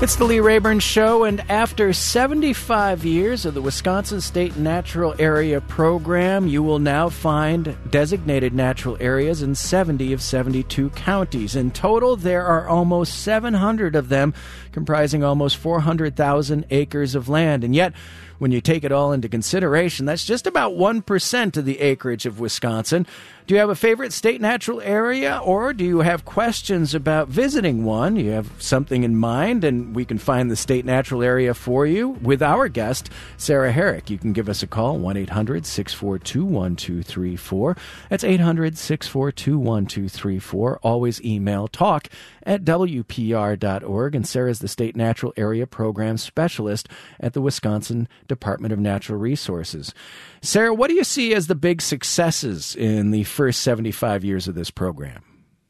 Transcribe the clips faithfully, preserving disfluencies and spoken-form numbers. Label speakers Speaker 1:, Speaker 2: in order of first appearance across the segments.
Speaker 1: It's the Lee Rayburn Show, and after seventy-five years of the Wisconsin State Natural Area Program, you will now find designated natural areas in seventy of seventy-two counties. In total, there are almost seven hundred of them, comprising almost four hundred thousand acres of land. And yet, when you take it all into consideration, that's just about one percent of the acreage of Wisconsin. Do you have a favorite state natural area, or do you have questions about visiting one? You have something in mind, and we can find the state natural area for you with our guest, Sarah Herrick. You can give us a call, one eight hundred six four two one two three four. That's eight hundred six four two one two three four. Always email talk at W P R dot org. And Sarah is the State Natural Area Program Specialist at the Wisconsin Department of Natural Resources. Sarah, what do you see as the big successes in the first seventy-five years of this program?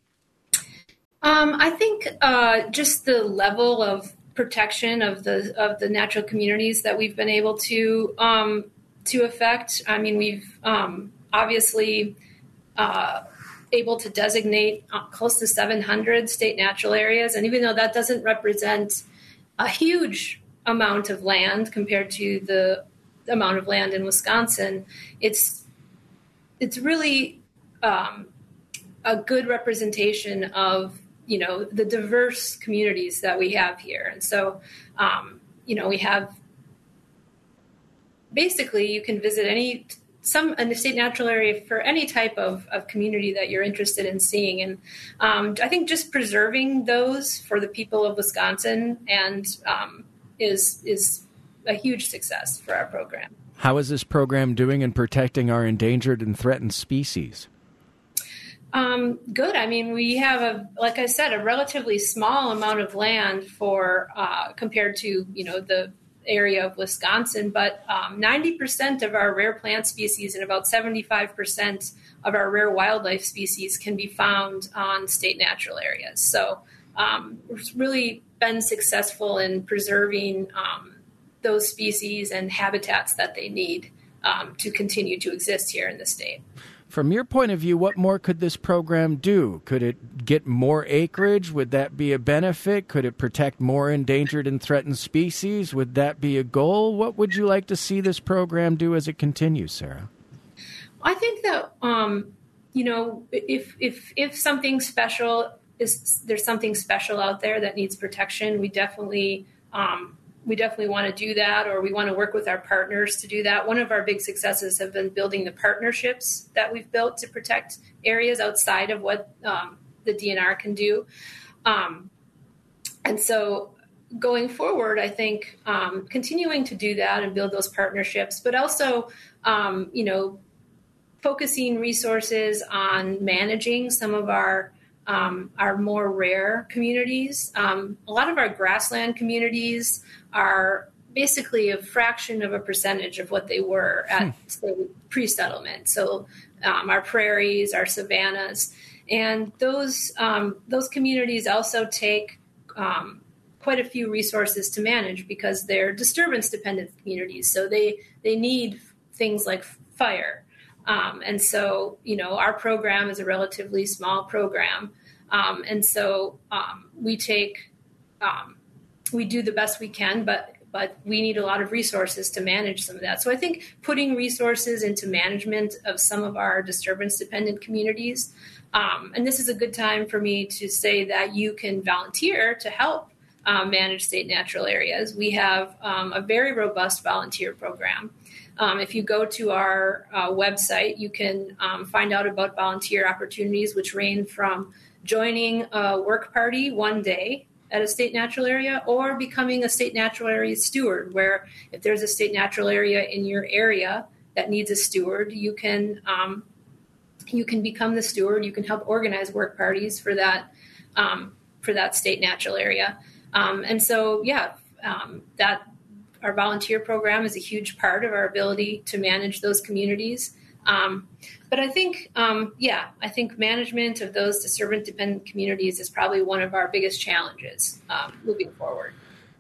Speaker 2: Um, I think uh, just the level of protection of the of the natural communities that we've been able to um, to affect. I mean, we've um, obviously uh, able to designate close to seven hundred state natural areas, and even though that doesn't represent a huge amount of land compared to the amount of land in Wisconsin, it's it's really um, a good representation of, you know, the diverse communities that we have here. And so, um, you know, we have basically you can visit any some in the state natural area for any type of, of community that you're interested in seeing. And um, I think just preserving those for the people of Wisconsin and um, is is a huge success for our program.
Speaker 1: How is this program doing in protecting our endangered and threatened species?
Speaker 2: Um, good. I mean, we have a, like I said, a relatively small amount of land for uh, compared to, you know, the area of Wisconsin, but um, ninety percent of our rare plant species and about seventy-five percent of our rare wildlife species can be found on state natural areas. So um, we've really been successful in preserving um, those species and habitats that they need um, to continue to exist here in the state.
Speaker 1: From your point of view, what more could this program do? Could it get more acreage? Would that be a benefit? Could it protect more endangered and threatened species? Would that be a goal? What would you like to see this program do as it continues, Sarah?
Speaker 2: I think that, um, you know, if if if something special is, there's something special out there that needs protection, we definitely um, we definitely want to do that, or we want to work with our partners to do that. One of our big successes have been building the partnerships that we've built to protect areas outside of what um, the D N R can do. Um, and so going forward, I think um, continuing to do that and build those partnerships, but also, um, you know, focusing resources on managing some of our Um, our more rare communities. Um, a lot of our grassland communities are basically a fraction of a percentage of what they were at hmm. say, pre-settlement. So um, our prairies, our savannas, and those um, those communities also take um, quite a few resources to manage because they're disturbance-dependent communities. So they they need things like fire. Um, and so, you know, our program is a relatively small program. Um, and so um, we take, um, we do the best we can, but but we need a lot of resources to manage some of that. So I think putting resources into management of some of our disturbance-dependent communities, um, and this is a good time for me to say that you can volunteer to help um, manage state natural areas. We have um, a very robust volunteer program. Um, if you go to our uh, website, you can um, find out about volunteer opportunities, which range from joining a work party one day at a state natural area or becoming a state natural area steward, where if there's a state natural area in your area that needs a steward, you can um, you can become the steward. You can help organize work parties for that um, for that state natural area. Um, and so, yeah, um, that our volunteer program is a huge part of our ability to manage those communities. Um, but I think, um, yeah, I think management of those disturbance-dependent communities is probably one of our biggest challenges um, moving forward.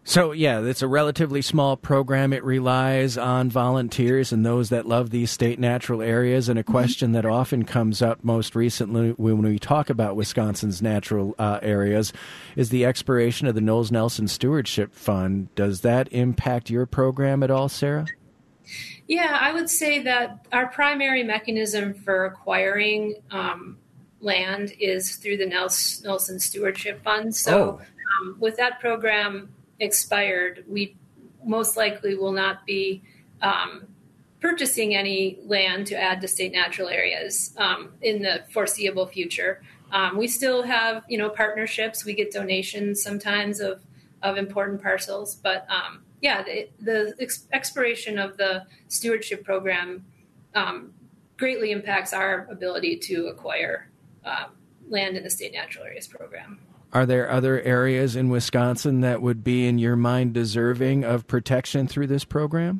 Speaker 1: So, yeah, it's a relatively small program. It relies on volunteers and those that love these state natural areas. And a question that often comes up most recently when we talk about Wisconsin's natural uh, areas is the expiration of the Knowles Nelson Stewardship Fund. Does that impact your program at all, Sarah?
Speaker 2: Yeah, I would say that our primary mechanism for acquiring um, land is through the Nelson Stewardship Fund. So oh. um, with that program expired, we most likely will not be um, purchasing any land to add to state natural areas um, in the foreseeable future. Um, we still have, you know, partnerships. We get donations sometimes of, of important parcels, but um, yeah, the, the ex- expiration of the stewardship program um, greatly impacts our ability to acquire uh, land in the state natural areas program.
Speaker 1: Are there other areas in Wisconsin that would be, in your mind, deserving of protection through this program?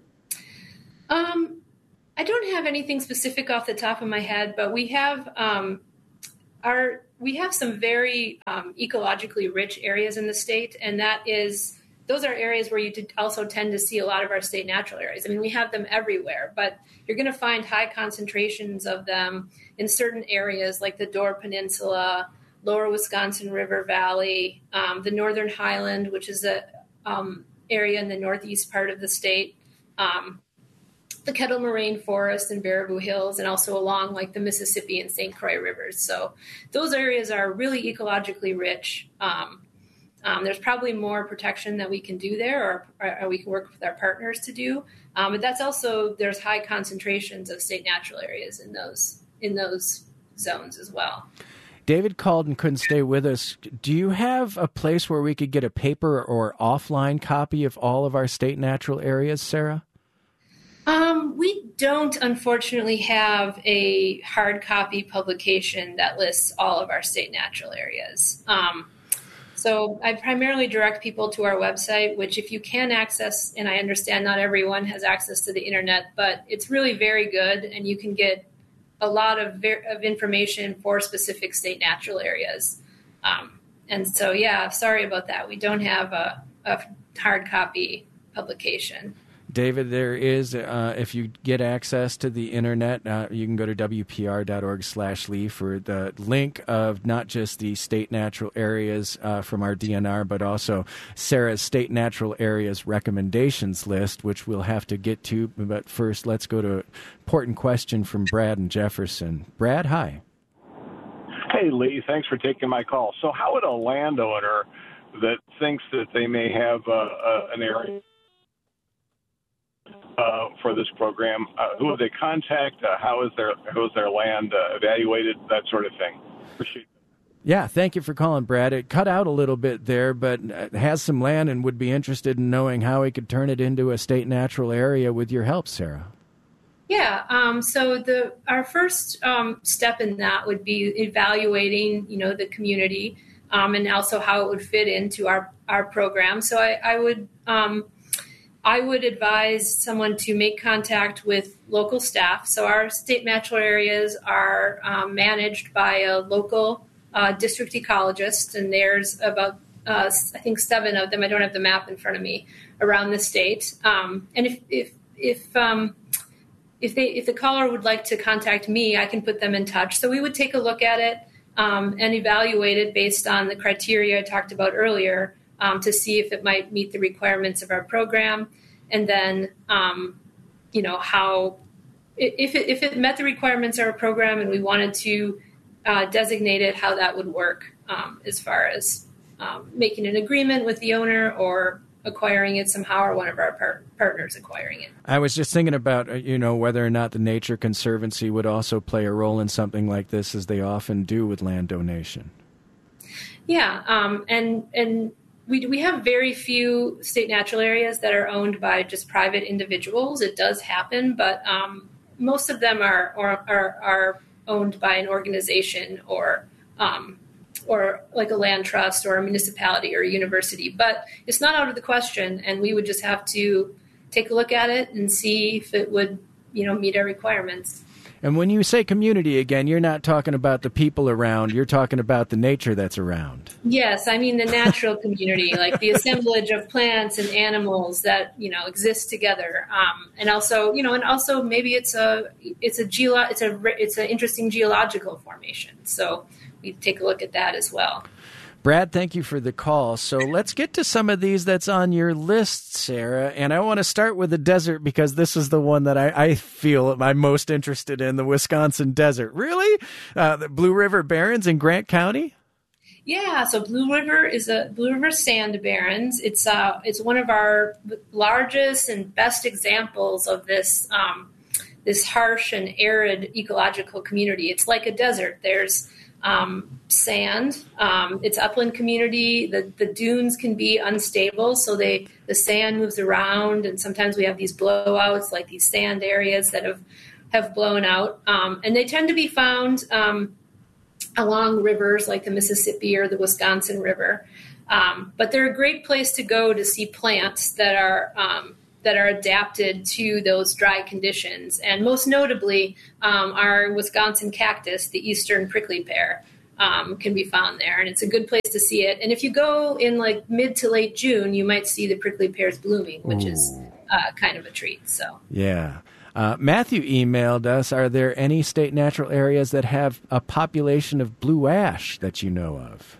Speaker 2: Um, I don't have anything specific off the top of my head, but we have um, our we have some very um, ecologically rich areas in the state, and that is those are areas where you also tend to see a lot of our state natural areas. I mean, we have them everywhere, but you're going to find high concentrations of them in certain areas like the Door Peninsula, Lower Wisconsin River Valley, um, the Northern Highland, which is a um, area in the northeast part of the state, um, the Kettle Moraine Forest and Baraboo Hills, and also along like the Mississippi and Saint Croix rivers. So those areas are really ecologically rich. Um, um, there's probably more protection that we can do there, or, or we can work with our partners to do. Um, but that's also, there's high concentrations of state natural areas in those in those zones as well.
Speaker 1: David called and couldn't stay with us. Do you have a place where we could get a paper or offline copy of all of our state natural areas, Sarah?
Speaker 2: Um, we don't, unfortunately, have a hard copy publication that lists all of our state natural areas. Um, so I primarily direct people to our website, which if you can access, and I understand not everyone has access to the internet, but it's really very good, and you can get a lot of, ver- of information for specific state natural areas. Um, and so, yeah, sorry about that. We don't have a, a hard copy publication.
Speaker 1: David, there is, uh, if you get access to the internet, uh, you can go to W P R dot org slash Lee for the link of not just the state natural areas uh, from our D N R, but also Sarah's state natural areas recommendations list, which we'll have to get to. But first, let's go to an important question from Brad and Jefferson. Brad, hi.
Speaker 3: Hey, Lee, thanks for taking my call. So how would a landowner that thinks that they may have uh, uh, an area Uh, for this program, uh, who would they contact? Uh, how is their how is their land uh, evaluated? That sort of thing. Appreciate that.
Speaker 1: Yeah, thank you for calling, Brad. It cut out a little bit there, but has some land and would be interested in knowing how he could turn it into a state natural area with your help, Sarah.
Speaker 2: Yeah. Um, so the our first um, step in that would be evaluating, you know, the community um, and also how it would fit into our our program. So I, I would. Um, I would advise someone to make contact with local staff. So our state natural areas are um, managed by a local uh, district ecologist, and there's about, uh, I think, seven of them. I don't have the map in front of me around the state. Um, and if if if um, if they if the caller would like to contact me, I can put them in touch. So we would take a look at it um, and evaluate it based on the criteria I talked about earlier. Um, to see if it might meet the requirements of our program, and then, um, you know, how, if it, if it met the requirements of our program and we wanted to uh, designate it, how that would work um, as far as um, making an agreement with the owner or acquiring it somehow, or one of our par- partners acquiring it.
Speaker 1: I was just thinking about, you know, whether or not the Nature Conservancy would also play a role in something like this, as they often do with land donation.
Speaker 2: Yeah, um, and and we we have very few state natural areas that are owned by just private individuals. It does happen, but um, most of them are or, are are owned by an organization or um, or like a land trust or a municipality or a university. But it's not out of the question, and we would just have to take a look at it and see if it would, you know, meet our requirements.
Speaker 1: And when you say community again, you're not talking about the people around. You're talking about the nature that's around.
Speaker 2: Yes, I mean the natural community, like the assemblage of plants and animals that, you know, exist together. Um, and also, you know, and also maybe it's a it's a geolo- it's a it's an interesting geological formation. So we take a look at that as well.
Speaker 1: Brad, thank you for the call. So let's get to some of these that's on your list, Sarah. And I want to start with the desert because this is the one that I, I feel I'm most interested in, the Wisconsin desert. Really? Uh, the Blue River Barrens in Grant County?
Speaker 2: Yeah, so Blue River is a Blue River Sand Barrens. It's uh, it's one of our largest and best examples of this um, this harsh and arid ecological community. It's like a desert. There's Um, sand. Um, it's upland community. The the dunes can be unstable, so they the sand moves around, and sometimes we have these blowouts, like these sand areas that have have blown out, um, and they tend to be found um, along rivers like the Mississippi or the Wisconsin River. Um, but they're a great place to go to see plants that are um, that are adapted to those dry conditions. And most notably, um, our Wisconsin cactus, the eastern prickly pear, um, can be found there. And it's a good place to see it. And if you go in like mid to late June, you might see the prickly pears blooming, which Ooh. is uh, kind of a treat. So
Speaker 1: yeah. Uh, Matthew emailed us, are there any state natural areas that have a population of blue ash that you know of?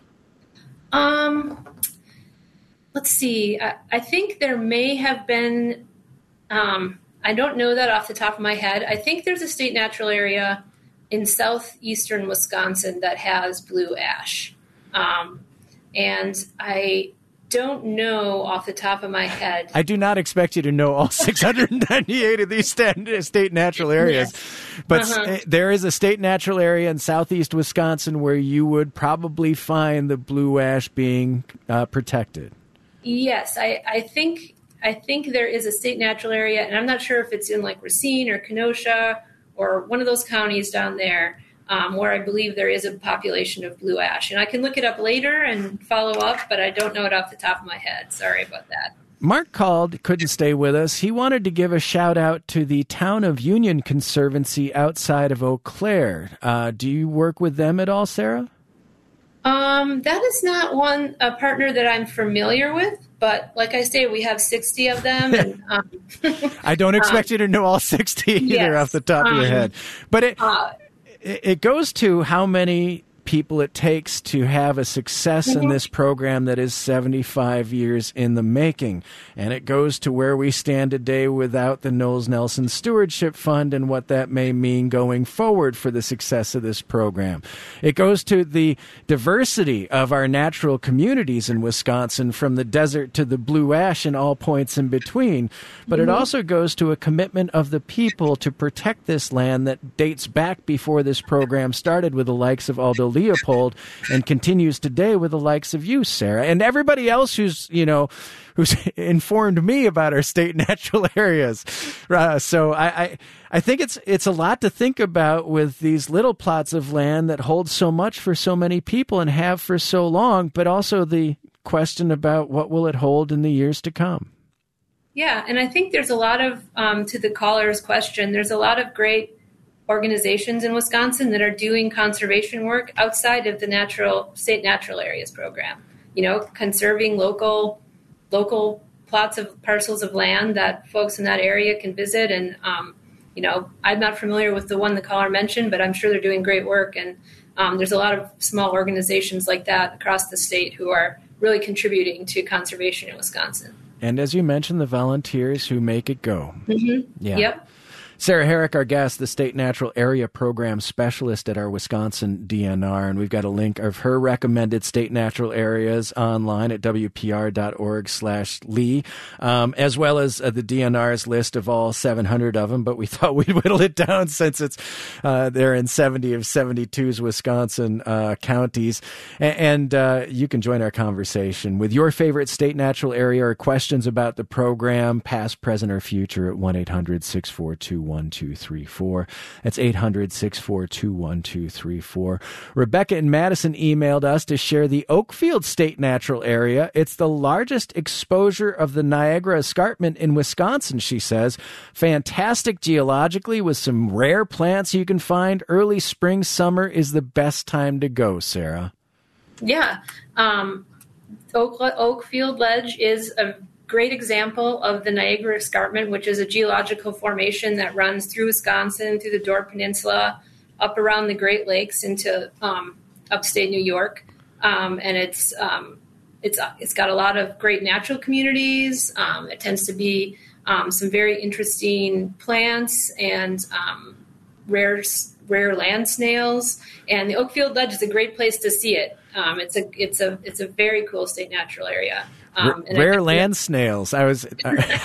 Speaker 2: Um... Let's see. I, I think there may have been, um, I don't know that off the top of my head. I think there's a state natural area in southeastern Wisconsin that has blue ash. Um, and I don't know off the top of my head.
Speaker 1: I do not expect you to know all six hundred ninety-eight of these state natural areas. Yes. But uh-huh. there is a state natural area in southeast Wisconsin where you would probably find the blue ash being uh, protected.
Speaker 2: Yes, I, I think I think there is a state natural area, and I'm not sure if it's in like Racine or Kenosha or one of those counties down there um, where I believe there is a population of blue ash. And I can look it up later and follow up, but I don't know it off the top of my head. Sorry about that.
Speaker 1: Mark called, couldn't stay with us. He wanted to give a shout out to the Town of Union Conservancy outside of Eau Claire. Uh, do you work with them at all, Sarah?
Speaker 2: Um, that is not one a partner that I'm familiar with, but like I say, we have sixty of them. And, um,
Speaker 1: I don't expect um, you to know all sixty either yes, off the top um, of your head, but it, uh, it it goes to how many people it takes to have a success mm-hmm. in this program that is seventy-five years in the making. And it goes to where we stand today without the Knowles Nelson Stewardship Fund and what that may mean going forward for the success of this program. It goes to the diversity of our natural communities in Wisconsin, from the desert to the blue ash and all points in between. But mm-hmm. it also goes to a commitment of the people to protect this land that dates back before this program started with the likes of Aldo Leopold and continues today with the likes of you, Sarah, and everybody else who's, you know, who's informed me about our state natural areas. Uh, so I, I, I think it's it's a lot to think about with these little plots of land that hold so much for so many people and have for so long, but also the question about what will it hold in the years to come.
Speaker 2: Yeah, and I think there's a lot of, um, to the caller's question, there's a lot of great organizations in Wisconsin that are doing conservation work outside of the natural state natural areas program. You know, conserving local local plots of parcels of land that folks in that area can visit. And um, you know, I'm not familiar with the one the caller mentioned, but I'm sure they're doing great work. And um, there's a lot of small organizations like that across the state who are really contributing to conservation in Wisconsin.
Speaker 1: And as you mentioned, the volunteers who make it go.
Speaker 2: Mm-hmm. Yeah. Yep.
Speaker 1: Sarah Herrick, our guest, the State Natural Area Program Specialist at our Wisconsin D N R, and we've got a link of her recommended state natural areas online at W P R dot org slash Lee, um, as well as uh, the D N R's list of all seven hundred of them, but we thought we'd whittle it down since it's uh, they're in seventy of seventy-two's Wisconsin uh, counties. And, and uh, you can join our conversation with your favorite state natural area or questions about the program, past, present, or future, at one eight hundred six four two one one two three four. That's eight hundred, six four two, one two three four. Rebecca in Madison emailed us to share the Oakfield State Natural Area. It's the largest exposure of the Niagara Escarpment in Wisconsin, she says. Fantastic geologically with some rare plants you can find. Early spring, summer is the best time to go, Sarah.
Speaker 2: Yeah. Um, Oak, Oakfield Ledge is a great example of the Niagara Escarpment, which is a geological formation that runs through Wisconsin, through the Door Peninsula, up around the Great Lakes into um, upstate New York. Um, and it's um, it's it's got a lot of great natural communities. Um, it tends to be um, some very interesting plants and um, rare rare land snails. And the Oakfield Ledge is a great place to see it. Um, it's a it's a it's a very cool state natural area. Um,
Speaker 1: and rare I, land yeah. snails. I was.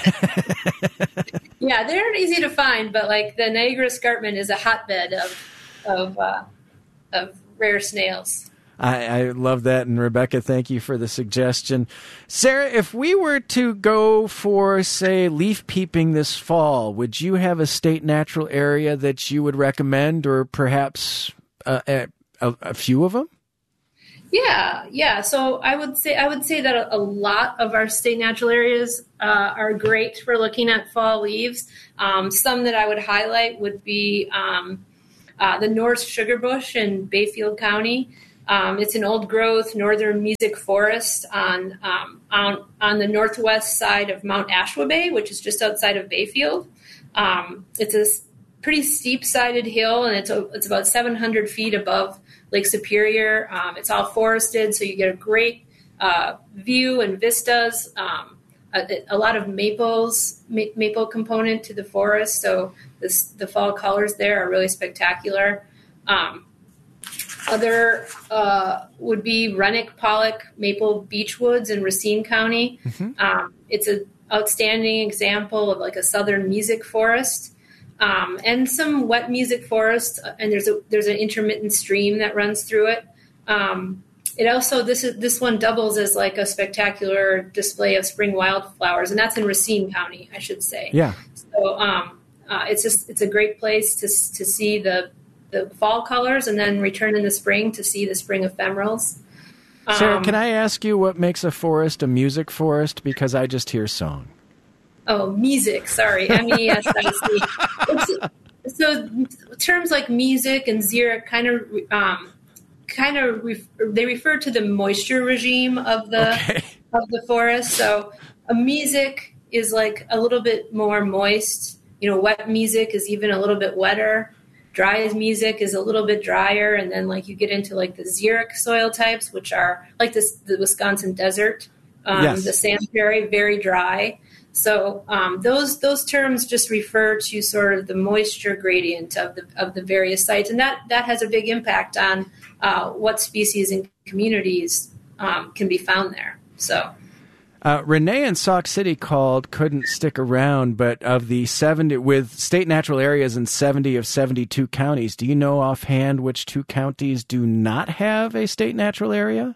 Speaker 2: Yeah, they're easy to find, but like the Niagara Escarpment is a hotbed of of uh, of rare snails.
Speaker 1: I, I love that, and Rebecca, thank you for the suggestion. Sarah, if we were to go for, say, leaf peeping this fall, would you have a state natural area that you would recommend, or perhaps uh, a, a, a few of them?
Speaker 2: Yeah, yeah. So I would say I would say that a, a lot of our state natural areas uh, are great for looking at fall leaves. Um, some that I would highlight would be um, uh, the North Sugar Bush in Bayfield County. Um, it's an old-growth northern music forest on, um, on on the northwest side of Mount Ashwaubenon, which is just outside of Bayfield. Um, it's a pretty steep-sided hill, and it's a, it's about seven hundred feet above Lake Superior. Um, it's all forested, so you get a great uh, view and vistas. Um, a, a lot of maples, ma- maple component to the forest, so this, the fall colors there are really spectacular. Um, Other uh, would be Rennick, Pollock, Maple Beech Woods in Racine County. Mm-hmm. Um, it's an outstanding example of like a southern music forest, um, and some wet music forest. And there's a there's an intermittent stream that runs through it. Um, it also this is this one doubles as like a spectacular display of spring wildflowers, and that's in Racine County, I should say.
Speaker 1: Yeah.
Speaker 2: So um, uh, it's just it's a great place to to see the. the fall colors, and then return in the spring to see the spring ephemerals. Um,
Speaker 1: Sarah, can I ask you what makes a forest a music forest? Because I just hear song.
Speaker 2: Oh, music. Sorry. M E S I C. So terms like music and xeric kind of, um, kind of, ref- they refer to the moisture regime of the, okay. of the forest. So a music is like a little bit more moist. You know, wet music is even a little bit wetter. Dry music is a little bit drier, and then like you get into like the xeric soil types, which are like this, the Wisconsin desert, um, yes. the sand prairie, very dry. So um, those those terms just refer to sort of the moisture gradient of the of the various sites, and that that has a big impact on uh, what species and communities um, can be found there. So.
Speaker 1: Uh, Renee in Sauk City called, couldn't stick around, but of the seventy, with state natural areas in seventy of seventy-two counties, do you know offhand which two counties do not have a state natural area?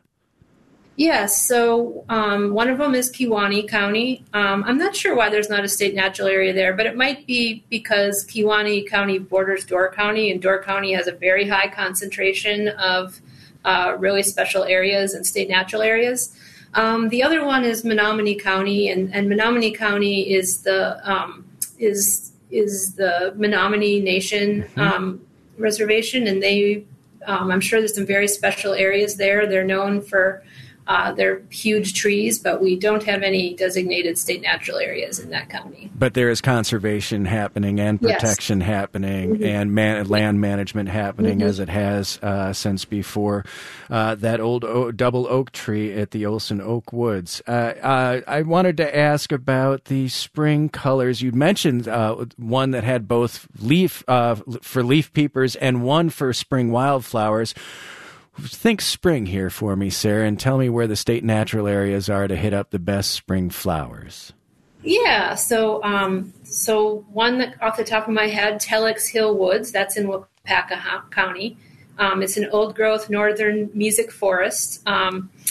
Speaker 2: Yes, so um, one of them is Kewaunee County. Um, I'm not sure why there's not a state natural area there, but it might be because Kewaunee County borders Door County, and Door County has a very high concentration of uh, really special areas and state natural areas. Um, the other one is Menominee County, and, and Menominee County is the um, is is the Menominee Nation um, mm-hmm. reservation, and they um, I'm sure there's some very special areas there. They're known for uh, their huge trees, but we don't have any designated state natural areas in that county.
Speaker 1: But there is conservation happening and protection yes. happening mm-hmm. and man- land management happening mm-hmm. as it has uh, since before uh, that old o- double oak tree at the Olson Oak Woods. Uh, uh, I wanted to ask about the spring colors. You mentioned uh, one that had both leaf uh, for leaf peepers and one for spring wildflowers. Think spring here for me, Sarah, and tell me where the state natural areas are to hit up the best spring flowers.
Speaker 2: Yeah, so um, so one that off the top of my head, Telex Hill Woods, that's in Waupaca County. Um, it's an old-growth northern music forest. Um,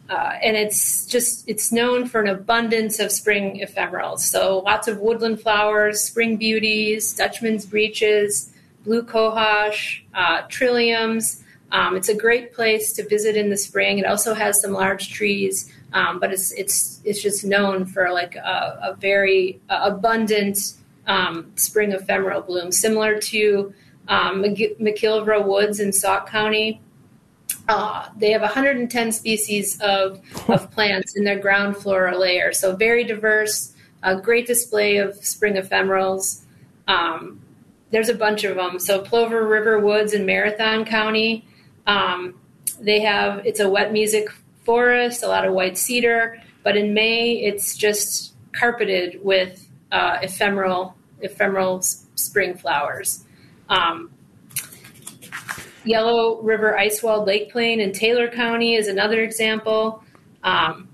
Speaker 2: uh, and it's just it's known for an abundance of spring ephemerals. So lots of woodland flowers, spring beauties, Dutchman's breeches, blue cohosh, uh, trilliums. Um, it's a great place to visit in the spring. It also has some large trees, um, but it's it's it's just known for like a, a very uh, abundant um, spring ephemeral bloom, similar to um, McIlvra Woods in Sauk County. Uh, they have one hundred ten species of of plants in their ground flora layer, so very diverse. A great display of spring ephemerals. Um, there's a bunch of them. So Plover River Woods in Marathon County. Um, they have, it's a wet music forest, a lot of white cedar, but in May it's just carpeted with uh, ephemeral, ephemeral spring flowers. Um, Yellow River Icewalled Lake Plain in Taylor County is another example. Um,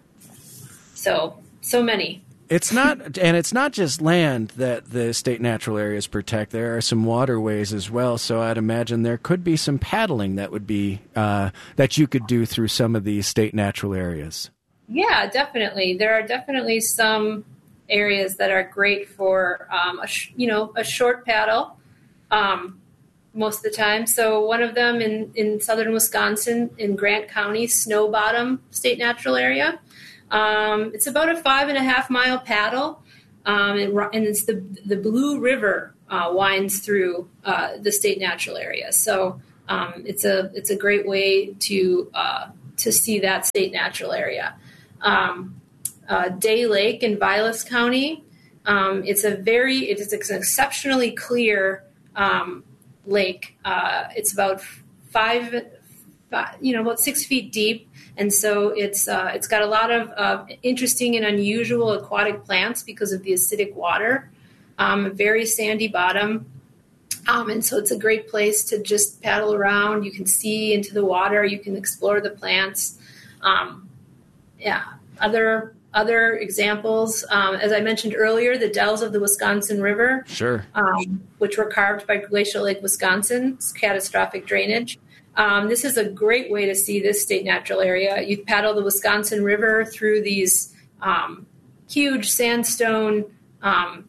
Speaker 2: so, so many.
Speaker 1: It's not, and it's not just land that the state natural areas protect. There are some waterways as well. So I'd imagine there could be some paddling that would be uh, that you could do through some of these state natural areas.
Speaker 2: Yeah, definitely. There are definitely some areas that are great for um, a sh- you know a short paddle um, most of the time. So one of them in in southern Wisconsin in Grant County, Snow Bottom State Natural Area. Um, it's about a five and a half mile paddle, um, and, and it's the the Blue River uh, winds through uh, the state natural area. So um, it's a it's a great way to uh, to see that state natural area. Um, uh, Day Lake in Vilas County. Um, it's a very it is an exceptionally clear um, lake. Uh, it's about five, five, you know, about six feet deep. And so it's uh, it's got a lot of uh, interesting and unusual aquatic plants because of the acidic water, um, a very sandy bottom. Um, and so it's a great place to just paddle around. You can see into the water. You can explore the plants. Um, yeah, other other examples, um, as I mentioned earlier, the dells of the Wisconsin River,
Speaker 1: sure,
Speaker 2: um, which were carved by Glacial Lake Wisconsin's catastrophic drainage. Um, this is a great way to see this state natural area. You paddle the Wisconsin River through these um, huge sandstone um,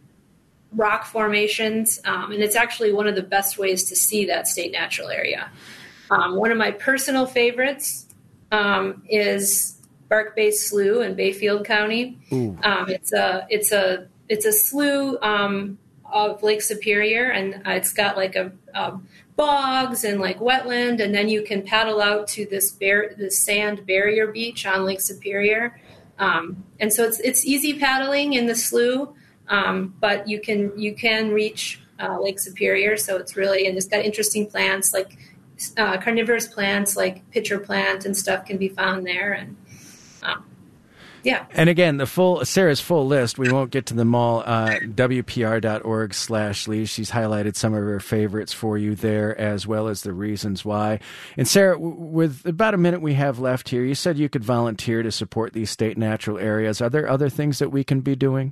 Speaker 2: rock formations, um, and it's actually one of the best ways to see that state natural area. Um, one of my personal favorites um, is Bark Bay Slough in Bayfield County. Um, it's a it's a it's a slough um, of Lake Superior, and uh, it's got like a, a bogs and like wetland, and then you can paddle out to this bar- this sand barrier beach on Lake Superior, um, and so it's it's easy paddling in the slough, um, but you can you can reach uh, Lake Superior, so it's really and it's got interesting plants like uh, carnivorous plants like pitcher plant and stuff can be found there, and um, yeah.
Speaker 1: And again, the full Sarah's full list, we won't get to them all. Uh, W P R dot org slash Lee. She's highlighted some of her favorites for you there, as well as the reasons why. And Sarah, w- with about a minute we have left here, you said you could volunteer to support these state natural areas. Are there other things that we can be doing?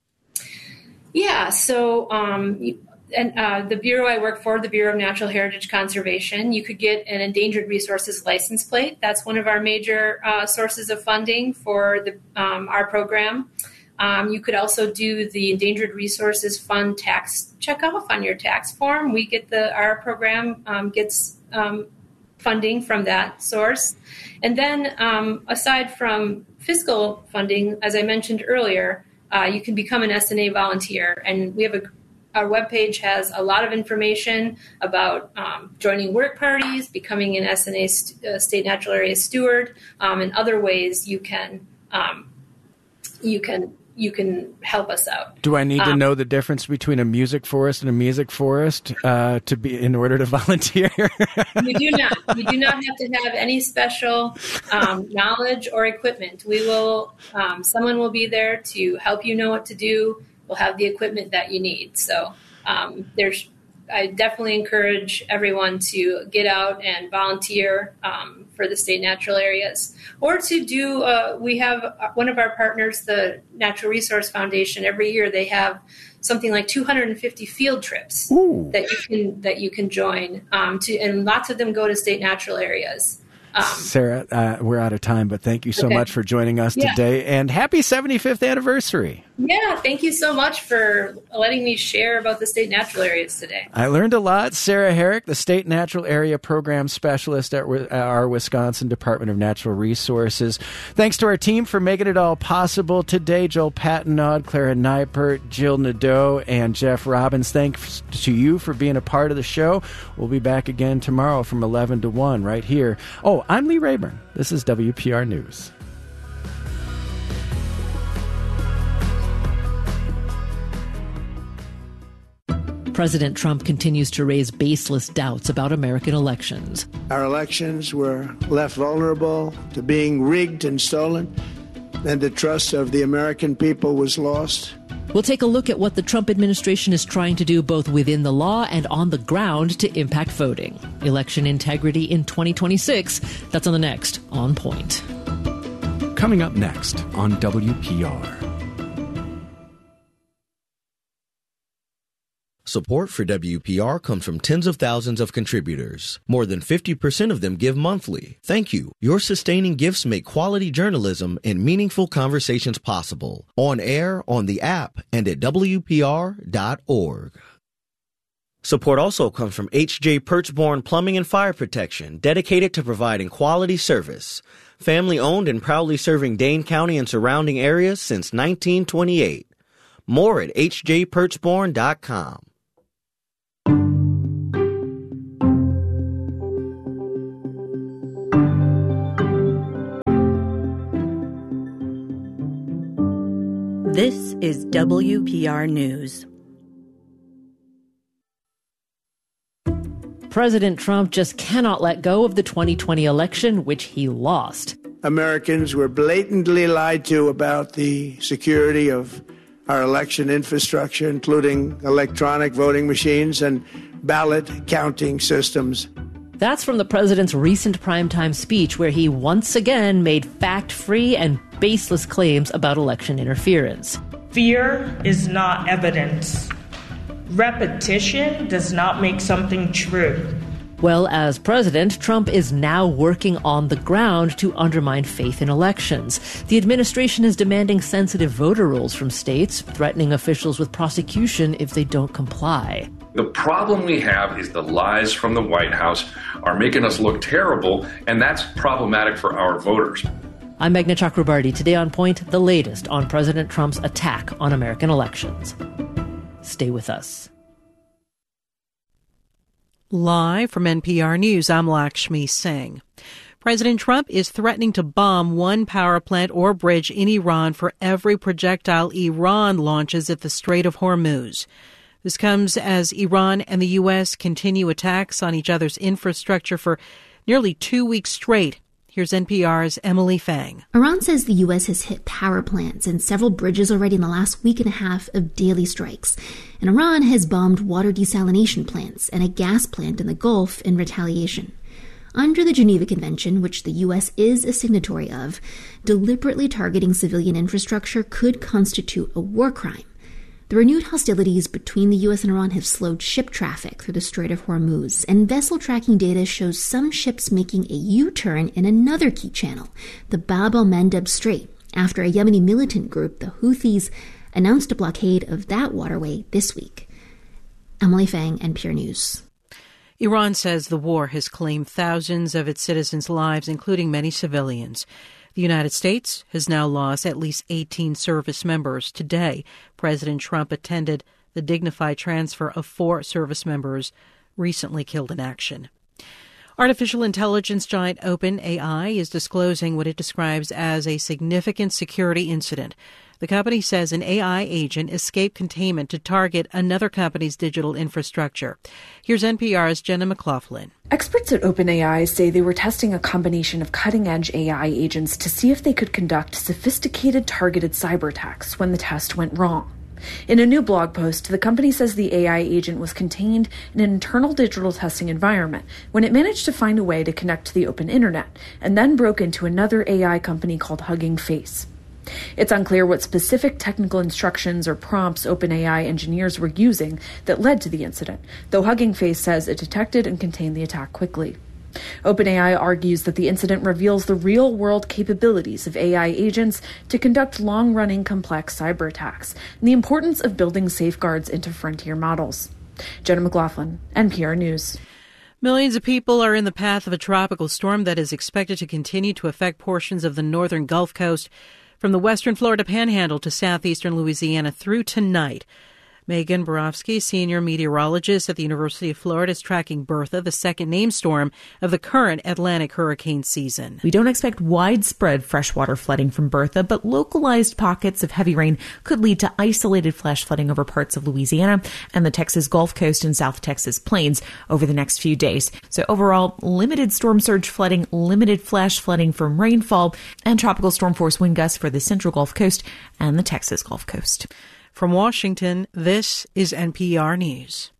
Speaker 2: Yeah. So, um, and uh, the bureau I work for, the Bureau of Natural Heritage Conservation, you could get an endangered resources license plate. That's one of our major uh, sources of funding for the um, our program. Um, you could also do the Endangered Resources Fund tax checkoff on your tax form. We get the our program um, gets um, funding from that source, and then um, aside from fiscal funding, as I mentioned earlier, uh, you can become an S N A volunteer, and we have a Our webpage has a lot of information about um, joining work parties, becoming an S N A st- uh, state natural area steward, um, and other ways you can um, you can you can help us out.
Speaker 1: Do I need
Speaker 2: um,
Speaker 1: to know the difference between a music forest and a music forest uh, to be in order to volunteer?
Speaker 2: You do not. You do not have to have any special um, knowledge or equipment. We will. Um, someone will be there to help you know what to do. We'll have the equipment that you need. So um, there's, I definitely encourage everyone to get out and volunteer um, for the state natural areas, or to do. Uh, we have one of our partners, the Natural Resource Foundation. Every year they have something like two hundred fifty field trips Ooh. that you can that you can join. Um, to and lots of them go to state natural areas. Um,
Speaker 1: Sarah, uh, we're out of time, but thank you so
Speaker 2: okay.
Speaker 1: much for joining us
Speaker 2: yeah.
Speaker 1: today, and happy seventy-fifth anniversary.
Speaker 2: Yeah, thank you so much for letting me share about the state natural areas today.
Speaker 1: I learned a lot. Sarah Herrick, the State Natural Area Program Specialist at our Wisconsin Department of Natural Resources. Thanks to our team for making it all possible today. Joel Pattinaud, Clara Neipert, Jill Nadeau, and Jeff Robbins. Thanks to you for being a part of the show. We'll be back again tomorrow from eleven to one right here. Oh, I'm Lee Rayburn. This is W P R News.
Speaker 4: President Trump continues to raise baseless doubts about American elections.
Speaker 5: Our elections were left vulnerable to being rigged and stolen, and the trust of the American people was lost.
Speaker 4: We'll take a look at what the Trump administration is trying to do both within the law and on the ground to impact voting. Election integrity in twenty twenty-six. That's on the next On Point.
Speaker 6: Coming up next on W P R.
Speaker 7: Support for W P R comes from tens of thousands of contributors. More than fifty percent of them give monthly. Thank you. Your sustaining gifts make quality journalism and meaningful conversations possible. On air, on the app, and at W P R dot org. Support also comes from H J Perchborn Plumbing and Fire Protection, dedicated to providing quality service. Family owned and proudly serving Dane County and surrounding areas since nineteen twenty-eight. More at H J Perchborn dot com.
Speaker 8: This is W P R News.
Speaker 4: President Trump just cannot let go of the twenty twenty election, which he lost.
Speaker 5: Americans were blatantly lied to about the security of our election infrastructure, including electronic voting machines and ballot counting systems.
Speaker 4: That's from the president's recent primetime speech, where he once again made fact-free and baseless claims about election interference.
Speaker 9: Fear is not evidence. Repetition does not make something true.
Speaker 4: Well, as president, Trump is now working on the ground to undermine faith in elections. The administration is demanding sensitive voter rolls from states, threatening officials with prosecution if they don't comply.
Speaker 10: The problem we have is the lies from the White House are making us look terrible, and that's problematic for our voters.
Speaker 4: I'm Meghna Chakrabarti. Today on Point, the latest on President Trump's attack on American elections. Stay with us.
Speaker 11: Live from N P R News, I'm Lakshmi Singh. President Trump is threatening to bomb one power plant or bridge in Iran for every projectile Iran launches at the Strait of Hormuz. This comes as Iran and the U S continue attacks on each other's infrastructure for nearly two weeks straight. Here's N P R's Emily Fang.
Speaker 12: Iran says the U S has hit power plants and several bridges already in the last week and a half of daily strikes. And Iran has bombed water desalination plants and a gas plant in the Gulf in retaliation. Under the Geneva Convention, which the U S is a signatory of, deliberately targeting civilian infrastructure could constitute a war crime. The renewed hostilities between the U S and Iran have slowed ship traffic through the Strait of Hormuz, and vessel tracking data shows some ships making a U-turn in another key channel, the Bab el-Mandeb Strait, after a Yemeni militant group, the Houthis, announced a blockade of that waterway this week. Emily Fang, N P R News.
Speaker 11: Iran says the war has claimed thousands of its citizens' lives, including many civilians. The United States has now lost at least eighteen service members. Today, President Trump attended the dignified transfer of four service members recently killed in action. Artificial intelligence giant OpenAI is disclosing what it describes as a significant security incident. The company says an A I agent escaped containment to target another company's digital infrastructure. Here's N P R's Jenna McLaughlin.
Speaker 13: Experts at OpenAI say they were testing a combination of cutting-edge A I agents to see if they could conduct sophisticated targeted cyber attacks when the test went wrong. In a new blog post, the company says the A I agent was contained in an internal digital testing environment when it managed to find a way to connect to the open internet and then broke into another A I company called Hugging Face. It's unclear what specific technical instructions or prompts OpenAI engineers were using that led to the incident, though Hugging Face says it detected and contained the attack quickly. OpenAI argues that the incident reveals the real-world capabilities of A I agents to conduct long-running complex cyber attacks and the importance of building safeguards into frontier models. Jenna McLaughlin, N P R News.
Speaker 11: Millions of people are in the path of a tropical storm that is expected to continue to affect portions of the northern Gulf Coast from the western Florida Panhandle to southeastern Louisiana through tonight. Megan Borofsky, senior meteorologist at the University of Florida, is tracking Bertha, the second named storm of the current Atlantic hurricane season.
Speaker 14: We don't expect widespread freshwater flooding from Bertha, but localized pockets of heavy rain could lead to isolated flash flooding over parts of Louisiana and the Texas Gulf Coast and South Texas plains over the next few days. So overall, limited storm surge flooding, limited flash flooding from rainfall, and tropical storm force wind gusts for the central Gulf Coast and the Texas Gulf Coast.
Speaker 11: From Washington, this is N P R News.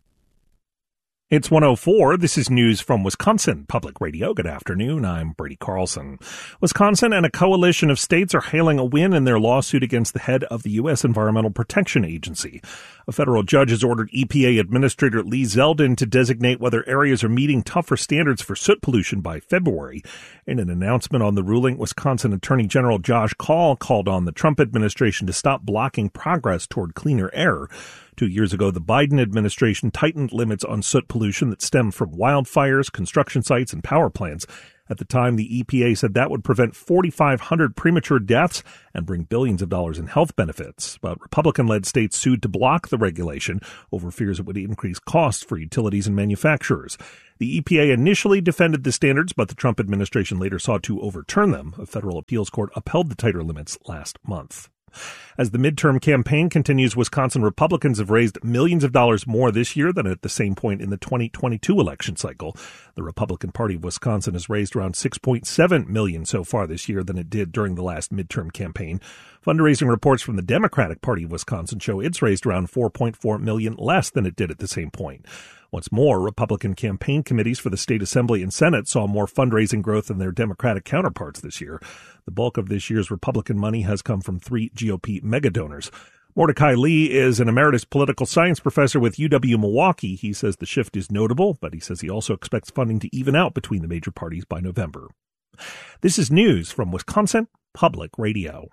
Speaker 15: It's one oh four. This is news from Wisconsin Public Radio. Good afternoon. I'm Brady Carlson. Wisconsin and a coalition of states are hailing a win in their lawsuit against the head of the U S Environmental Protection Agency. A federal judge has ordered E P A Administrator Lee Zeldin to designate whether areas are meeting tougher standards for soot pollution by February. In an announcement on the ruling, Wisconsin Attorney General Josh Kaul called on the Trump administration to stop blocking progress toward cleaner air. Two years ago, the Biden administration tightened limits on soot pollution that stemmed from wildfires, construction sites, and power plants. At the time, the E P A said that would prevent forty-five hundred premature deaths and bring billions of dollars in health benefits. But Republican-led states sued to block the regulation over fears it would increase costs for utilities and manufacturers. The E P A initially defended the standards, but the Trump administration later sought to overturn them. A federal appeals court upheld the tighter limits last month. As the midterm campaign continues, Wisconsin Republicans have raised millions of dollars more this year than at the same point in the twenty twenty-two election cycle. The Republican Party of Wisconsin has raised around six point seven million dollars so far this year than it did during the last midterm campaign. Fundraising reports from the Democratic Party of Wisconsin show it's raised around four point four million dollars less than it did at the same point. What's more, Republican campaign committees for the state assembly and Senate saw more fundraising growth than their Democratic counterparts this year. The bulk of this year's Republican money has come from three G O P megadonors. Mordecai Lee is an emeritus political science professor with U W Milwaukee. He says the shift is notable, but he says he also expects funding to even out between the major parties by November. This is news from Wisconsin Public Radio.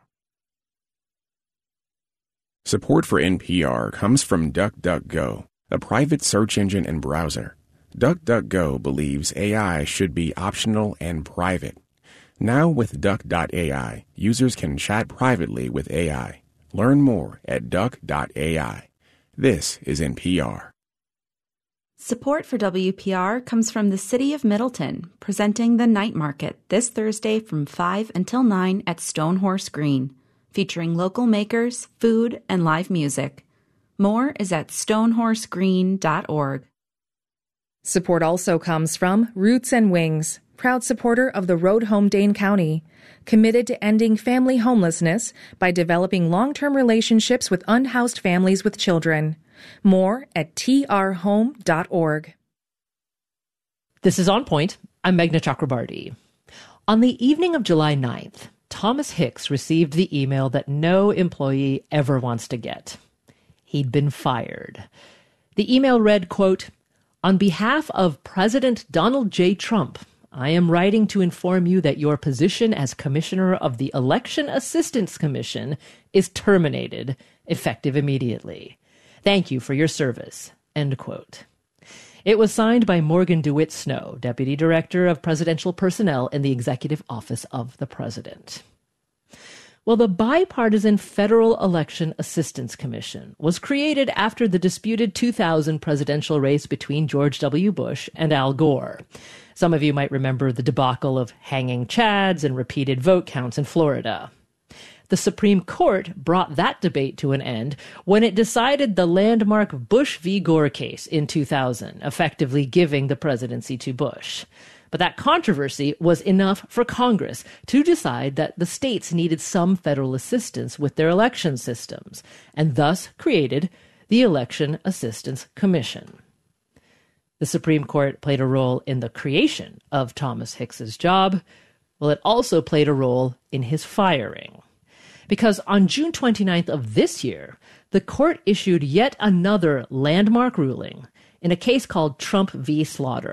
Speaker 16: Support for N P R comes from DuckDuckGo, a private search engine and browser. DuckDuckGo believes A I should be optional and private. Now with Duck dot A I, users can chat privately with A I. Learn more at Duck dot A I. This is N P R.
Speaker 17: Support for W P R comes from the City of Middleton, presenting the Night Market this Thursday from five until nine at Stonehorse Green, featuring local makers, food, and live music. More is at stonehorse green dot org.
Speaker 18: Support also comes from Roots and Wings, proud supporter of the Road Home Dane County, committed to ending family homelessness by developing long-term relationships with unhoused families with children. More at t r home dot org.
Speaker 4: This is On Point. I'm Meghna Chakrabarti. On the evening of July ninth, Thomas Hicks received the email that no employee ever wants to get. He'd been fired. The email read, quote, "On behalf of President Donald J. Trump, I am writing to inform you that your position as Commissioner of the Election Assistance Commission is terminated, effective immediately. Thank you for your service." End quote. It was signed by Morgan DeWitt Snow, Deputy Director of Presidential Personnel in the Executive Office of the President. Well, the Bipartisan Federal Election Assistance Commission was created after the disputed two thousand presidential race between George W. Bush and Al Gore. Some of you might remember the debacle of hanging chads and repeated vote counts in Florida. The Supreme Court brought that debate to an end when it decided the landmark Bush v. Gore case in two thousand, effectively giving the presidency to Bush. But that controversy was enough for Congress to decide that the states needed some federal assistance with their election systems, and thus created the Election Assistance Commission. The Supreme Court played a role in the creation of Thomas Hicks's job. Well, it also played a role in his firing. Because on June twenty-ninth of this year, the court issued yet another landmark ruling in a case called Trump v. Slaughter.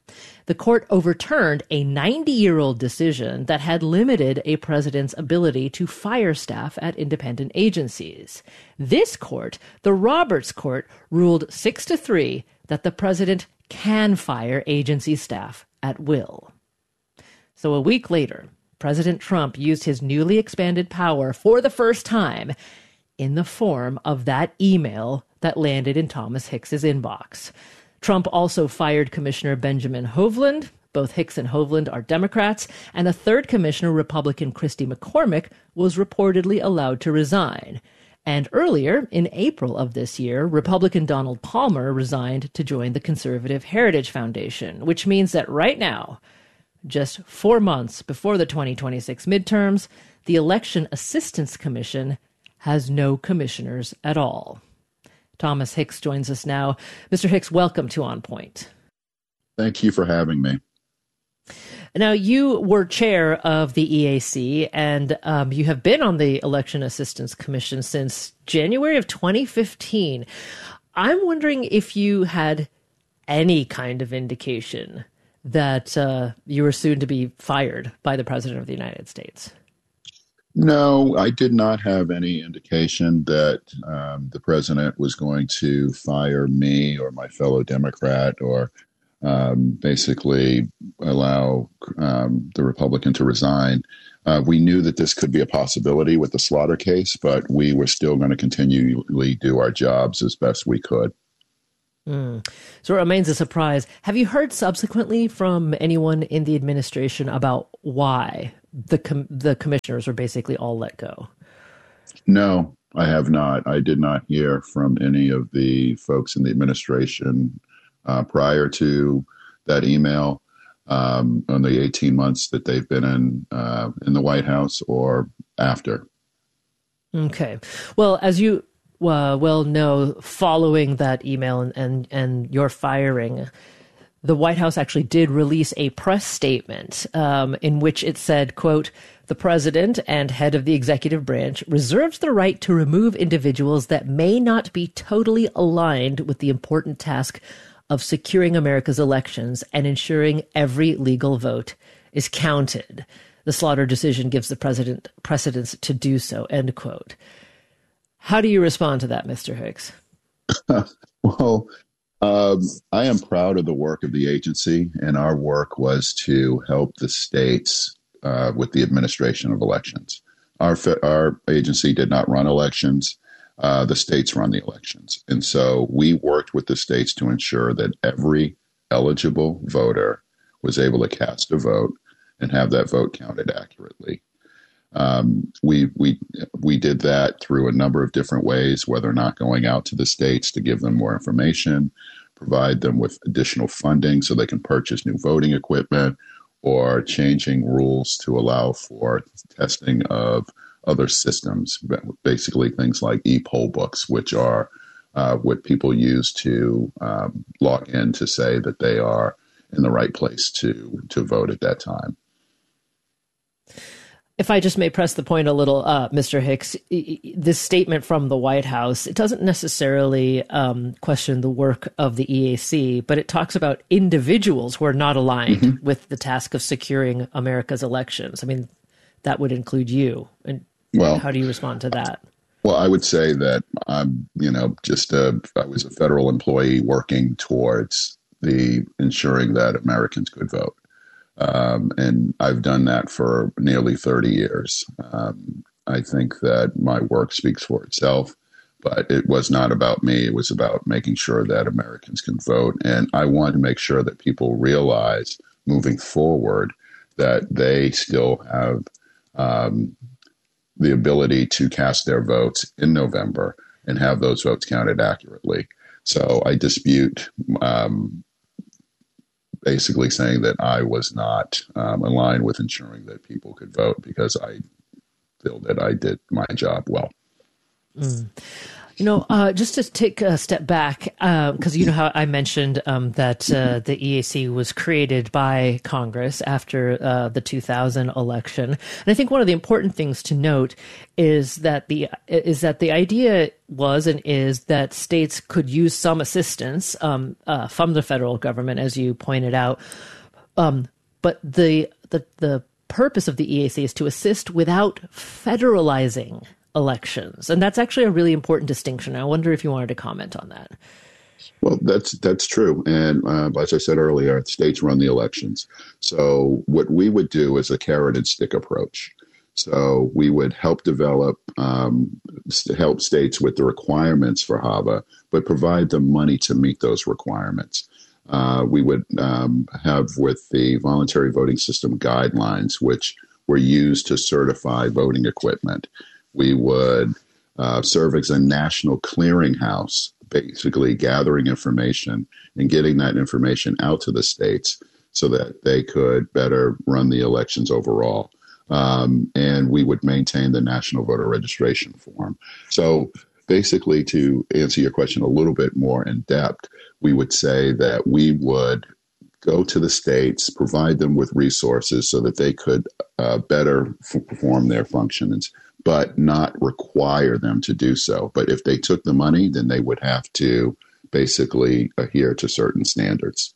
Speaker 4: The court overturned a ninety-year-old decision that had limited a president's ability to fire staff at independent agencies. This court, the Roberts Court, ruled six to three that the president can fire agency staff at will. So a week later, President Trump used his newly expanded power for the first time in the form of that email that landed in Thomas Hicks's inbox. Trump also fired Commissioner Benjamin Hovland. Both Hicks and Hovland are Democrats, and a third commissioner, Republican Christy McCormick, was reportedly allowed to resign. And earlier, in April of this year, Republican Donald Palmer resigned to join the Conservative Heritage Foundation, which means that right now, just four months before the twenty twenty-six midterms, the Election Assistance Commission has no commissioners at all. Thomas Hicks joins us now. Mister Hicks, welcome to On Point.
Speaker 19: Thank you for having me.
Speaker 4: Now, you were chair of the E A C, and um, you have been on the Election Assistance Commission since January of twenty fifteen. I'm wondering if you had any kind of indication that uh, you were soon to be fired by the President of the United States.
Speaker 19: No, I did not have any indication that um, the president was going to fire me or my fellow Democrat or um, basically allow um, the Republican to resign. Uh, we knew that this could be a possibility with the Slaughter case, but we were still going to continually do our jobs as best we could.
Speaker 4: Mm. So it remains a surprise. Have you heard subsequently from anyone in the administration about why the com- the commissioners were basically all let go?
Speaker 19: No, I have not. I did not hear from any of the folks in the administration uh, prior to that email um, on the eighteen months that they've been in uh, in the White House or after.
Speaker 4: Okay. Well, as you Uh, well know, following that email and, and, and your firing, the White House actually did release a press statement um, in which it said, quote, "The president and head of the executive branch reserves the right to remove individuals that may not be totally aligned with the important task of securing America's elections and ensuring every legal vote is counted. The Slaughter decision gives the president precedence to do so," end quote. How do you respond to that, Mister Hicks?
Speaker 19: Well, um, I am proud of the work of the agency, and our work was to help the states uh, with the administration of elections. Our our agency did not run elections. Uh, the states run the elections. And so we worked with the states to ensure that every eligible voter was able to cast a vote and have that vote counted accurately. Um, we we we did that through a number of different ways, whether or not going out to the states to give them more information, provide them with additional funding so they can purchase new voting equipment, or changing rules to allow for testing of other systems, basically things like e-poll books, which are uh, what people use to um, log in to say that they are in the right place to to vote at that time.
Speaker 4: If I just may press the point a little, uh, Mister Hicks, this statement from the White House, it doesn't necessarily um, question the work of the E A C, but it talks about individuals who are not aligned mm-hmm. with the task of securing America's elections. I mean, that would include you. And well, how do you respond to that?
Speaker 19: Well, I would say that I'm, you know, just a, I was a federal employee working towards the ensuring that Americans could vote. Um, and I've done that for nearly thirty years. Um, I think that my work speaks for itself, but it was not about me. It was about making sure that Americans can vote. And I want to make sure that people realize moving forward that they still have um, the ability to cast their votes in November and have those votes counted accurately. So I dispute um basically saying that I was not um, aligned with ensuring that people could vote, because I feel that I did my job well.
Speaker 4: Mm. You know, uh, just to take a step back, because uh, you know how I mentioned um, that uh, the E A C was created by Congress after uh, the two thousand election, and I think one of the important things to note is that the is that the idea was and is that states could use some assistance um, uh, from the federal government, as you pointed out, um, but the the the purpose of the E A C is to assist without federalizing elections. And that's actually a really important distinction. I wonder if you wanted to comment on that.
Speaker 19: Well, that's that's true. And uh, as I said earlier, states run the elections. So what we would do is a carrot and stick approach. So we would help develop, um, help states with the requirements for HAVA, but provide them money to meet those requirements. Uh, we would um, have with the voluntary voting system guidelines, which were used to certify voting equipment. We would uh, serve as a national clearinghouse, basically gathering information and getting that information out to the states so that they could better run the elections overall. Um, and we would maintain the national voter registration form. So basically, to answer your question a little bit more in depth, we would say that we would go to the states, provide them with resources so that they could uh, better f- perform their functions, but not require them to do so. But if they took the money, then they would have to basically adhere to certain standards.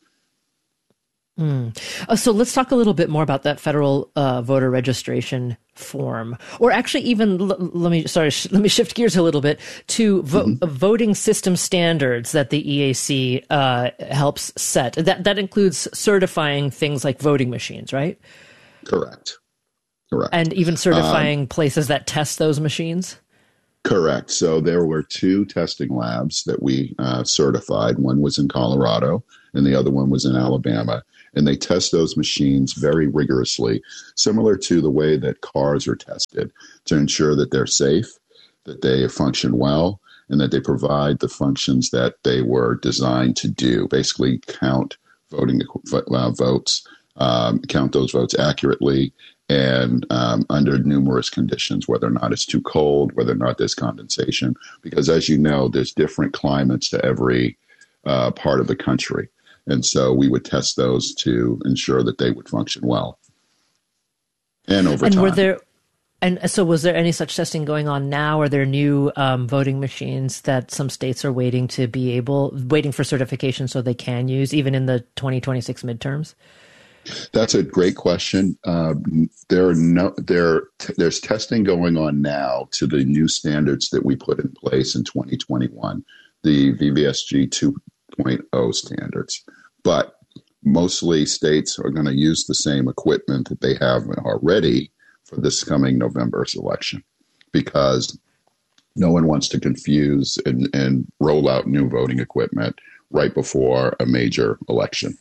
Speaker 4: Mm. Uh, so let's talk a little bit more about that federal uh, voter registration form, or actually even l- let me sorry sh- let me shift gears a little bit to vo- mm-hmm. uh, voting system standards that the E A C uh, helps set. That that includes certifying things like voting machines, right?
Speaker 19: Correct. Correct.
Speaker 4: And even certifying um, places that test those machines?
Speaker 19: Correct. So there were two testing labs that we uh, certified. One was in Colorado and the other one was in Alabama. And they test those machines very rigorously, similar to the way that cars are tested, to ensure that they're safe, that they function well, and that they provide the functions that they were designed to do, basically count voting uh, votes, um, count those votes accurately, and um, under numerous conditions, whether or not it's too cold, whether or not there's condensation, because as you know, there's different climates to every uh, part of the country. And so we would test those to ensure that they would function well. And over
Speaker 4: and
Speaker 19: time.
Speaker 4: Were there, and so was there any such testing going on now? Are there new um, voting machines that some states are waiting to be able, waiting for certification so they can use, even in the twenty twenty-six midterms?
Speaker 19: That's a great question. Um, there are no there. T- there's testing going on now to the new standards that we put in place in twenty twenty-one, the V V S G two point oh standards. But mostly states are going to use the same equipment that they have already for this coming November's election, because no one wants to confuse and, and roll out new voting equipment right before a major election.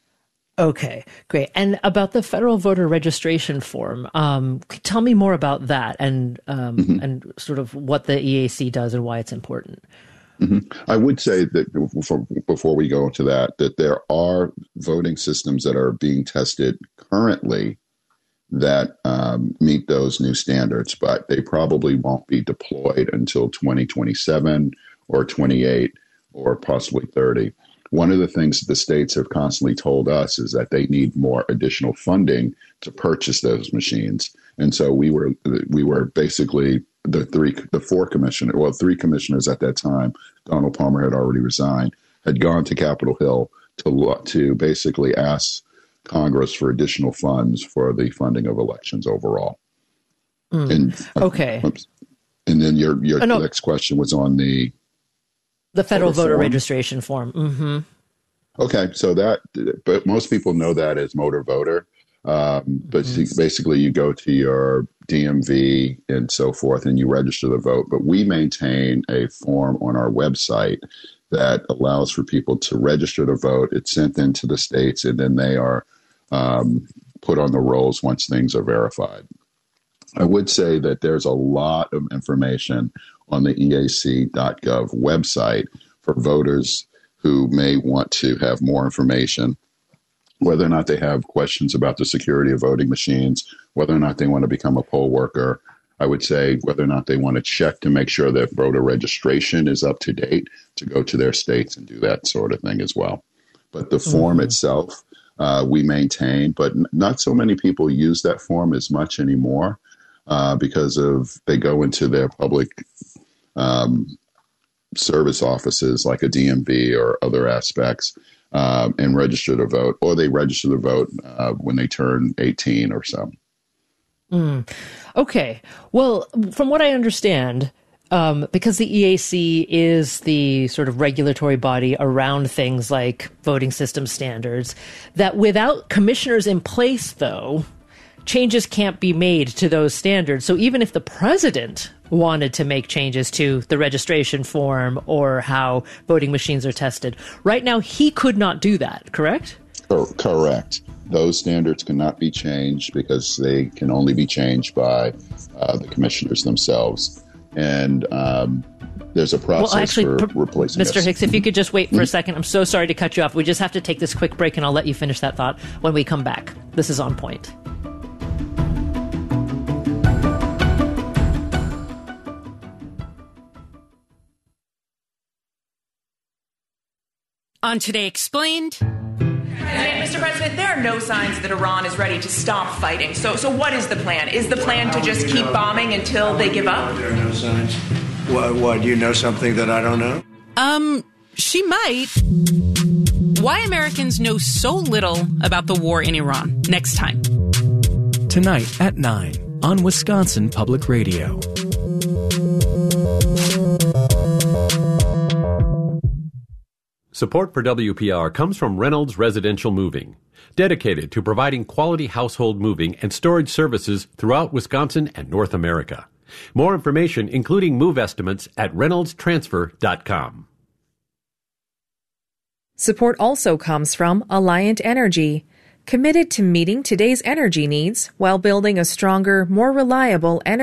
Speaker 4: Okay, great. And about the federal voter registration form, um, tell me more about that and um, mm-hmm. and sort of what the E A C does and why it's important.
Speaker 19: Mm-hmm. I would say that before, before we go into that, that there are voting systems that are being tested currently that um, meet those new standards, but they probably won't be deployed until twenty twenty-seven or twenty-eight or possibly thirty. One of the things that the states have constantly told us is that they need more additional funding to purchase those machines. And so we were we were basically the three, the four commissioners, well, three commissioners at that time, Donald Palmer had already resigned, had gone to Capitol Hill to to basically ask Congress for additional funds for the funding of elections overall.
Speaker 4: Mm.
Speaker 19: And,
Speaker 4: okay.
Speaker 19: And then your your
Speaker 4: oh, no.
Speaker 19: next question was on the
Speaker 4: the federal voter
Speaker 19: form.
Speaker 4: registration form. Mm-hmm.
Speaker 19: Okay, so that, but most people know that as motor voter. Um, but mm-hmm. basically, you go to your D M V and so forth, and you register the vote. But we maintain a form on our website that allows for people to register to vote. It's sent into the states, and then they are um, put on the rolls once things are verified. I would say that there's a lot of information on the E A C dot gov website for voters who may want to have more information, whether or not they have questions about the security of voting machines, whether or not they want to become a poll worker. I would say whether or not they want to check to make sure that voter registration is up to date, to go to their states and do that sort of thing as well. But the form mm-hmm. itself, uh, we maintain, but n- not so many people use that form as much anymore uh, because of they go into their public um, service offices like a D M V or other aspects um, and register to vote, or they register to vote uh, when they turn eighteen or so.
Speaker 4: Mm. Okay. Well, from what I understand, um, because the E A C is the sort of regulatory body around things like voting system standards, that without commissioners in place, though, changes can't be made to those standards. So even if the president wanted to make changes to the registration form or how voting machines are tested, right now he could not do that, correct?
Speaker 19: Correct. Those standards cannot be changed because they can only be changed by uh, the commissioners themselves. And um, there's a process well, actually, for replacing
Speaker 4: Mister
Speaker 19: us.
Speaker 4: Hicks, if you could just wait for a second. I'm so sorry to cut you off. We just have to take this quick break, and I'll let you finish that thought when we come back. This is On Point.
Speaker 20: On Today Explained.
Speaker 21: Mister President, there are no signs that Iran is ready to stop fighting. So, so what is the plan? Is the plan to just keep bombing until they give up?
Speaker 5: There are no signs. What, what, you know something that I don't know?
Speaker 20: Um, she might. Why Americans know so little about the war in Iran. Next time.
Speaker 6: Tonight at nine on Wisconsin Public Radio.
Speaker 22: Support for W P R comes from Reynolds Residential Moving, dedicated to providing quality household moving and storage services throughout Wisconsin and North America. More information, including move estimates, at reynolds transfer dot com.
Speaker 18: Support also comes from Alliant Energy, committed to meeting today's energy needs while building a stronger, more reliable energy